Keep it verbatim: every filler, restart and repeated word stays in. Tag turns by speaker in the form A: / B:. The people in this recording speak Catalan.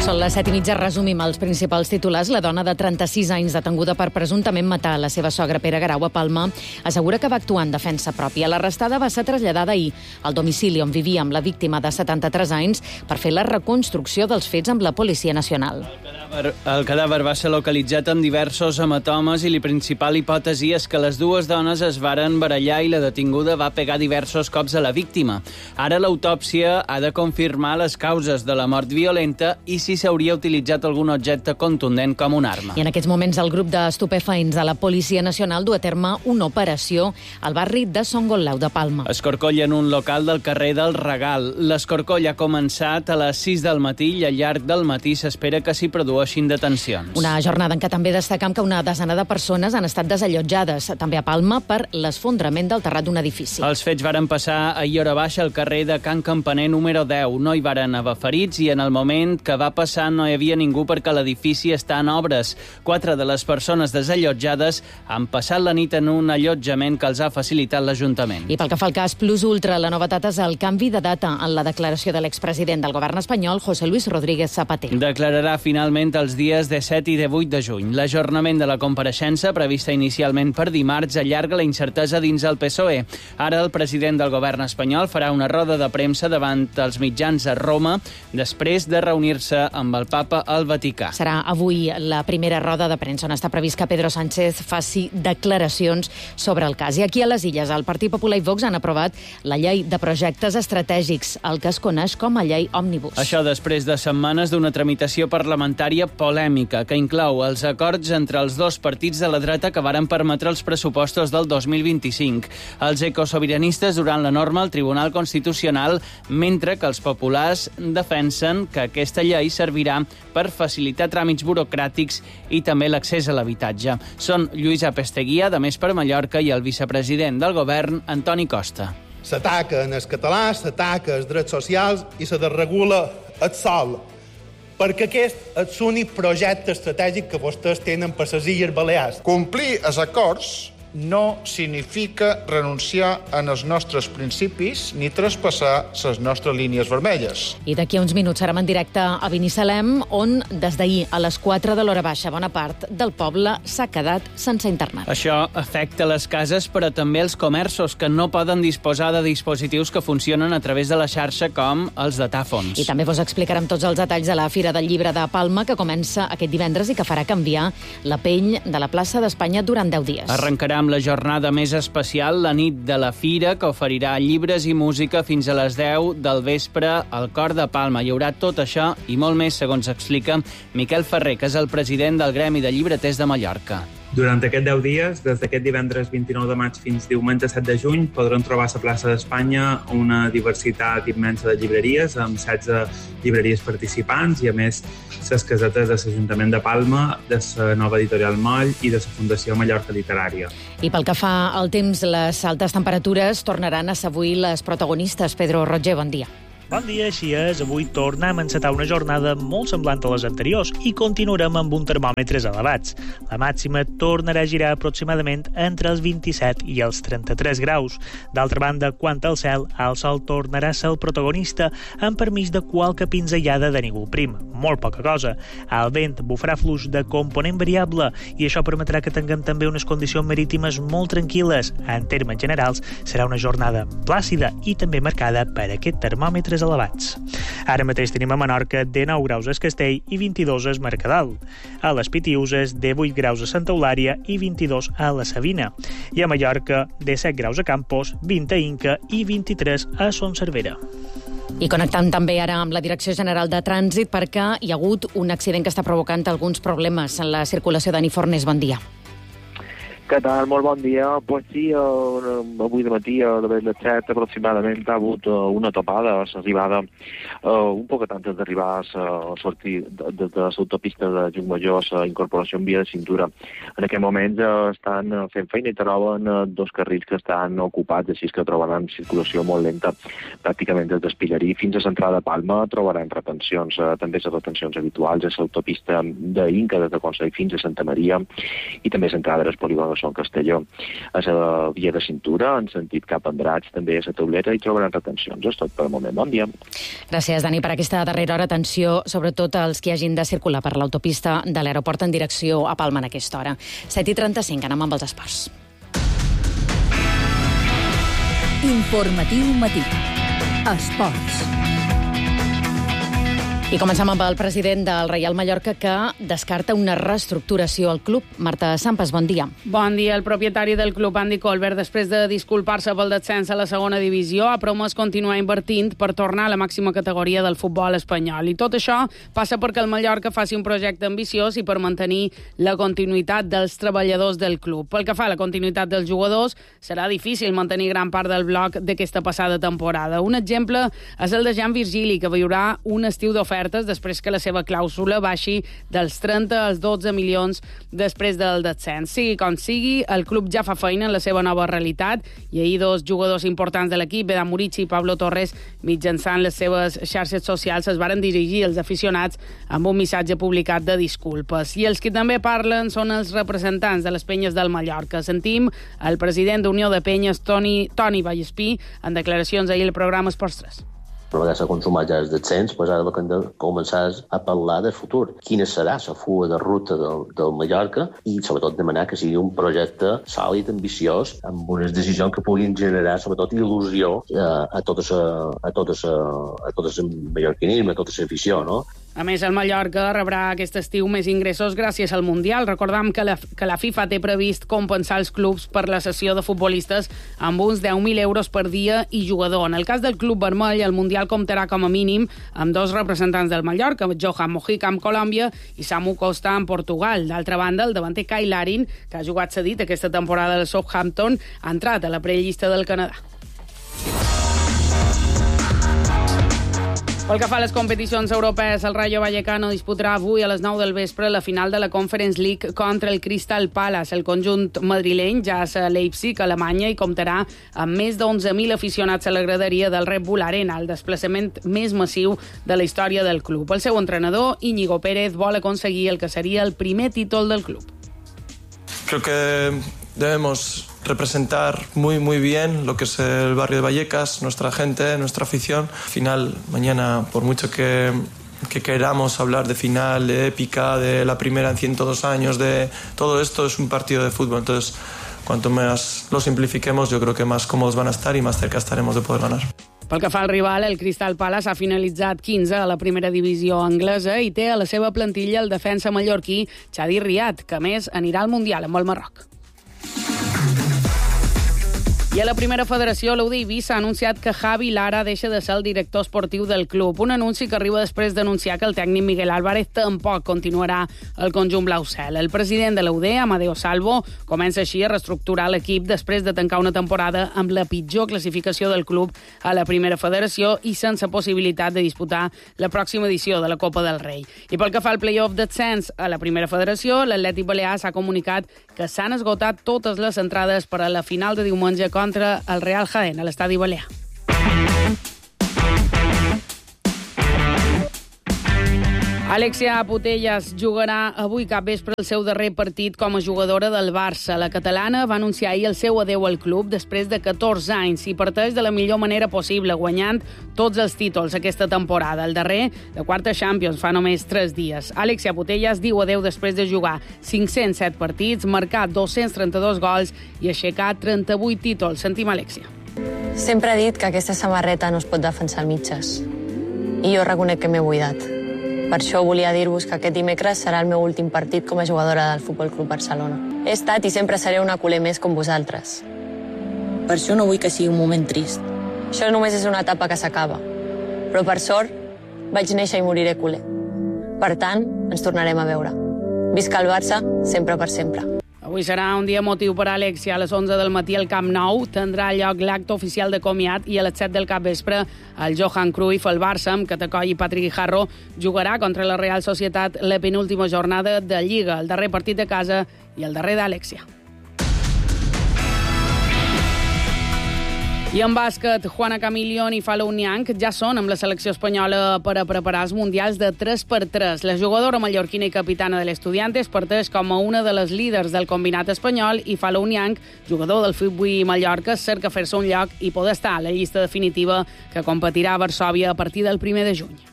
A: Són les set i mitja, resumim els principals titulars. La dona de trenta-sis anys detenguda per presumptament matar la seva sogra Pere Garau a Palma assegura que va actuar en defensa pròpia. L'arrestada va ser traslladada ahir al domicili on vivia amb la víctima de setanta-tres anys per fer la reconstrucció dels fets amb la Policia Nacional.
B: El cadàver, el cadàver va ser localitzat amb diversos hematomes i la principal hipòtesi és que les dues dones es varen barallar i la detinguda va pegar diversos cops a la víctima. Ara l'autòpsia ha de confirmar les causes de la mort violenta i si s'hauria utilitzat algun objecte contundent com una arma.
A: I en aquests moments el grup d'estupefaents de la Policia Nacional du a terme una operació al barri de Son Golau de Palma.
B: Escorcoll en un local del carrer del Regal. L'escorcoll ha començat a les sis del matí i al llarg del matí s'espera que s'hi produeixin detencions.
A: Una jornada en què també destacam que una desena de persones han estat desallotjades, també a Palma, per l'esfondrament del terrat d'un edifici.
B: Els fets varen passar ahir hora baixa al carrer de Can Campaner número deu. No hi varen haver ferits i en el moment que va passar no hi havia ningú perquè l'edifici està en obres. Quatre de les persones desallotjades han passat la nit en un allotjament que els ha facilitat l'Ajuntament.
A: I pel que fa al cas Plus Ultra, la novetat és el canvi de data en la declaració de l'expresident del govern espanyol, José Luis Rodríguez Zapatero.
B: Declararà finalment els dies de set i de vuit de juny. L'ajornament de la compareixença, prevista inicialment per dimarts, allarga la incertesa dins el P S O E. Ara el president del govern espanyol farà una roda de premsa davant els mitjans a Roma després de reunir-se amb el papa al Vaticà.
A: Serà avui la primera roda de premsa on està previst que Pedro Sánchez faci declaracions sobre el cas. I aquí a les Illes, el Partit Popular i Vox han aprovat la llei de projectes estratègics, el que es coneix com a llei Òmnibus.
B: Això després de setmanes d'una tramitació parlamentària polèmica que inclou els acords entre els dos partits de la dreta que varen permetre els pressupostos del dos mil vint-i-cinc. Els ecosobiranistes durant la norma al Tribunal Constitucional, mentre que els populars defensen que aquesta llei servirà per facilitar tràmits burocràtics i també l'accés a l'habitatge. Són Lluïsa Pesteguia, de Més per Mallorca, i el vicepresident del govern, Antoni Costa.
C: S'ataca en el català, s'ataca els drets socials i se desregula el sol, perquè aquest és l'únic projecte estratègic que vostès tenen per les Illes Balears.
D: Complir els acords no significa renunciar en els nostres principis ni traspassar les nostres línies vermelles.
A: I d'aquí a uns minuts serem en directe a Binissalem, on des d'ahir a les quatre de l'hora baixa bona part del poble s'ha quedat sense internet.
B: Això afecta les cases, però també els comerços, que no poden disposar de dispositius que funcionen a través de la xarxa, com els datàfons.
A: I també vos explicarem tots els detalls de la Fira del Llibre de Palma, que comença aquest divendres i que farà canviar la pell de la plaça d'Espanya durant deu dies.
B: Arrencarà amb la jornada més especial, la nit de la Fira, que oferirà llibres i música fins a les deu del vespre al Cor de Palma. Hi haurà tot això i molt més, segons explica Miquel Ferrer, que és el president del Gremi de Llibreters de Mallorca.
E: Durant aquests deu dies, des d'aquest divendres vint-i-nou de maig fins diumenge set de juny, podran trobar a la plaça d'Espanya una diversitat immensa de llibreries, amb setze llibreries participants i, a més, les casetes de l'Ajuntament de Palma, de la nova editorial Moll i de la Fundació Mallorca Literària.
A: I pel que fa al temps, les altes temperatures tornaran a ser avui les protagonistes. Pedro Roger, bon dia.
F: Bon dia, així és. Avui tornem a encetar una jornada molt semblant a les anteriors i continuarem amb uns termòmetres elevats. La màxima tornarà a girar aproximadament entre els vint-i-set i els trenta-tres graus. D'altra banda, quant al cel, el sol tornarà a ser el protagonista amb permís de qualque pinzellada de ningú prim. Molt poca cosa. El vent bufarà fluix de component variable i això permetrà que tinguem també unes condicions marítimes molt tranquil·les. En termes generals, serà una jornada plàcida i també marcada per aquest termòmetre elevats. Ara mateix tenim a Menorca dinou graus a Castell i vint-i-dos a Mercadal. A les Pitiuses, divuit graus a Santa Eulària i vint-i-dos a la Savina. I a Mallorca, disset graus a Campos, vint a Inca i vint-i-tres a Son Cervera.
A: I connectant també ara amb la Direcció General de Trànsit, perquè hi ha hagut un accident que està provocant alguns problemes en la circulació. Dani Fornés, bon dia.
G: Què tal? Molt bon dia. Pues sí, eh, avui de matí, a les set aproximadament, ha hagut eh, una topada a l'arribada, eh, un poc antes d'arribar a sortir de, de, de l'autopista de Llucmajor, a incorporació en via de cintura. En aquest moment eh, estan fent feina i troben eh, dos carrils que estan ocupats, així que trobaran circulació molt lenta, pràcticament des d'Espillarí fins a l'entrada de Palma trobaran retencions, eh, també les retencions habituals a l'autopista d'Inca des de Consell fins a Santa Maria i també l'entrada de les polígones Son Castelló. A la via de cintura, en sentit cap a Andratx, també a la tauleta, hi trobaran retencions. És tot per el moment. Bon dia.
A: Gràcies, Dani, per aquesta darrera hora. Atenció, sobretot als que hagin de circular per l'autopista de l'aeroport en direcció a Palma en aquesta hora. set i trenta-cinc, anem amb els esports.
H: Informatiu matí. Esports.
A: I comencem amb el president del Reial Mallorca, que descarta una reestructuració al club. Marta Sampas, bon dia.
I: Bon dia. El propietari del club, Andy Colbert, després de disculpar-se pel descens a la segona divisió, ha promès continuar invertint per tornar a la màxima categoria del futbol espanyol. I tot això passa perquè el Mallorca faci un projecte ambiciós i per mantenir la continuïtat dels treballadors del club. Pel que fa a la continuïtat dels jugadors, serà difícil mantenir gran part del bloc d'aquesta passada temporada. Un exemple és el de Jan Virgili, que viurà un estiu d'oferta després que la seva clàusula baixi dels trenta als dotze milions després del descens. Sigui com sigui, el club ja fa feina en la seva nova realitat i ahir dos jugadors importants de l'equip, Beda Murici i Pablo Torres, mitjançant les seves xarxes socials, es varen dirigir als aficionats amb un missatge publicat de disculpes. I els que també parlen són els representants de les penyes del Mallorca. Sentim el president d'Unió de Penyes, Toni, Toni Vallespí, en declaracions ahir al programa Esports tres.
J: Una vegada s'ha consumat ja el descens, doncs ara hem de començar a parlar del futur. Quina serà la fuga de ruta del, del Mallorca i, sobretot, demanar que sigui un projecte sòlid, ambiciós, amb unes decisions que puguin generar, sobretot, il·lusió a, a tot el mallorquinisme, a tota l'afició, no?
I: A més, el Mallorca rebrà aquest estiu més ingressos gràcies al Mundial. Recordam que la, que la FIFA té previst compensar els clubs per la cessió de futbolistes amb uns deu mil euros per dia i jugador. En el cas del Club Vermell, el Mundial comptarà com a mínim amb dos representants del Mallorca, Johan Mojica amb Colòmbia i Samu Costa amb Portugal. D'altra banda, el davanter Kyle Larin, que ha jugat cedit aquesta temporada al Southampton, ha entrat a la prellista del Canadà. Pel que fa a les competicions europees, el Rayo Vallecano disputarà avui a les nou del vespre la final de la Conference League contra el Crystal Palace. El conjunt madrileny ja és a Leipzig, Alemanya, i comptarà amb més d'onze mil aficionats a la graderia del Red Bull Arena, el desplaçament més massiu de la història del club. El seu entrenador, Íñigo Pérez, vol aconseguir el que seria el primer títol del club.
K: Creo que debemos representar muy muy bien lo que es el barrio de Vallecas, nuestra gente, nuestra afición. Al final, mañana, por mucho que, que queramos hablar de final, de épica, de la primera en ciento dos años, de todo esto, es un partido de fútbol. Entonces, cuanto más lo simplifiquemos, yo creo que más cómodos van a estar y más cerca estaremos de poder ganar.
I: Pel que fa al rival, el Crystal Palace ha finalitzat quinze a la primera divisió anglesa i té a la seva plantilla el defensa mallorquí Chadi Riad, que a més anirà al Mundial amb el Marroc. I a la primera federació, l'U D Eivissa ha anunciat que Javi Lara deixa de ser el director esportiu del club. Un anunci que arriba després d'anunciar que el tècnic Miguel Álvarez tampoc continuarà el conjunt blau-cel. El president de l'U D, Amadeo Salvo, comença així a reestructurar l'equip després de tancar una temporada amb la pitjor classificació del club a la primera federació i sense possibilitat de disputar la pròxima edició de la Copa del Rei. I pel que fa al play-off d'ascens a la primera federació, l'Atlètic Balear s'ha comunicat que s'han esgotat totes les entrades per a la final de diumenge contra el Real Jaén a l'Estadi Balear. Alexia Putellas jugarà avui capvespre el seu darrer partit com a jugadora del Barça. La catalana va anunciar ahir el seu adeu al club després de catorze anys i parteix de la millor manera possible, guanyant tots els títols aquesta temporada. El darrer, la quarta Champions, fa només tres dies. Alexia Putellas diu adeu després de jugar cinc-cents set partits, marcar dos-cents trenta-dos gols i aixecar trenta-vuit títols. Sentim Alexia.
L: Sempre he dit que aquesta samarreta no es pot defensar al mitges. I jo reconec que m'he buidat. Per això volia dir-vos que aquest dimecres serà el meu últim partit com a jugadora del Futbol Club Barcelona. He estat i sempre seré una culer més com vosaltres. Per això no vull que sigui un moment trist. Això només és una etapa que s'acaba. Però per sort, vaig néixer i moriré culer. Per tant, ens tornarem a veure. Visca el Barça, sempre per sempre.
I: Avui serà un dia emotiu per a Alexia. A les onze del matí al Camp Nou tindrà lloc l'acte oficial de comiat i a les set del capvespre el Johan Cruyff, el Barça, amb Catacoll i Patrick Guijarro, jugarà contra la Real Societat la penúltima jornada de Lliga, el darrer partit de casa i el darrer d'Alexia. I en bàsquet, Juana Camilion i Falou Niang ja són amb la selecció espanyola per a preparar els mundials de tres per tres. La jugadora mallorquina i capitana de l'Estudiantes parteix com a una de les líders del combinat espanyol i Falou Niang, jugador del Futbol Mallorca, cerca fer-se un lloc i poder estar a la llista definitiva que competirà a Varsòvia a partir del primer de juny.